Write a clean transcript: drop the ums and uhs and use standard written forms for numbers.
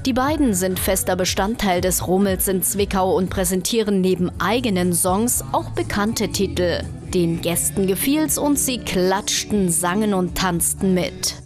Die beiden sind fester Bestandteil des Rummels in Zwickau und präsentieren neben eigenen Songs auch bekannte Titel. Den Gästen gefiel's und sie klatschten, sangen und tanzten mit.